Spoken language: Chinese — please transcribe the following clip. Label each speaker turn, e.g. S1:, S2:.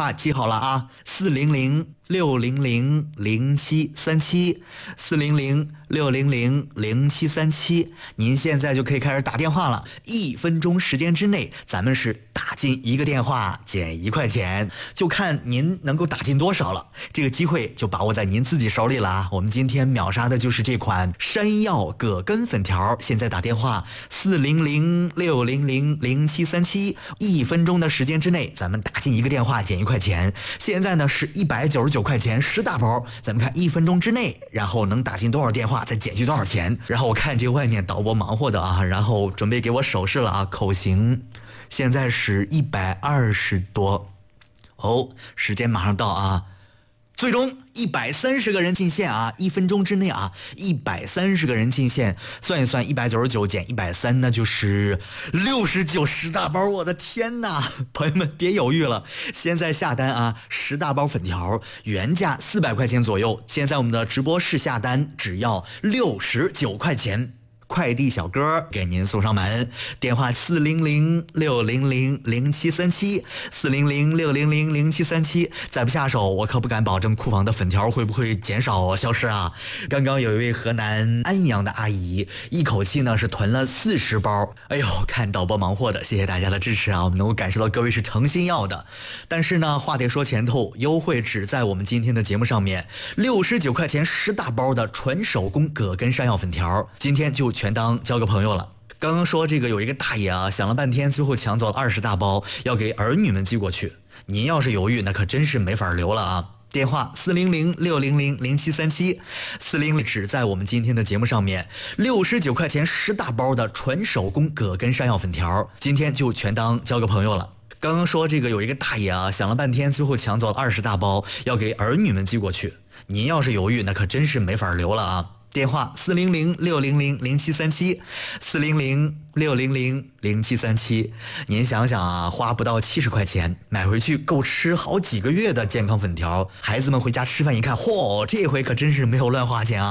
S1: 话记好了啊，400-600-0737，400-600-0737，您现在就可以开始打电话了。1分钟时间之内，咱们是打进一个电话减1块钱，就看您能够打进多少了。这个机会就把握在您自己手里了啊！我们今天秒杀的就是这款山药葛根粉条，现在打电话400-600-0737，1分钟的时间之内，咱们打进一个电话减1块钱。现在呢是199块钱10大包，咱们看1分钟之内，然后能打进多少电话，再减去多少钱。然后我看这外面导播忙活的啊，然后准备给我手势了啊，口型。现在是120多，哦，时间马上到啊。最终130个人进线啊，1分钟之内啊，130个人进线，算一算199减130，那就是69 10大包，我的天哪！朋友们别犹豫了，现在下单啊，10大包粉条原价400块钱左右，现在我们的直播室下单只要69块钱。快递小哥给您送上门，电话400-600-0737，400-600-0737，再不下手，我可不敢保证库房的粉条会不会减少消失啊！刚刚有一位河南安阳的阿姨，一口气呢是囤了40包，哎呦，看导播忙活的，谢谢大家的支持啊！我们能够感受到各位是诚心要的，但是呢，话得说前头，优惠只在我们今天的节目上面，69块钱10大包的纯手工葛根山药粉条，今天就全当交个朋友了。刚刚说这个有一个大爷啊，想了半天，最后抢走了20大包，要给儿女们寄过去。您要是犹豫，那可真是没法留了啊！电话400-600-0737，400只在我们今天的节目上面，69块钱10大包的纯手工葛根山药粉条，今天就全当交个朋友了。刚刚说这个有一个大爷啊，想了半天，最后抢走了20大包，要给儿女们寄过去。您要是犹豫，那可真是没法留了啊！电话400-600-0737，400-600-0737，您想想啊，花不到70块钱买回去够吃好几个月的健康粉条，孩子们回家吃饭一看，嚯，这回可真是没有乱花钱啊！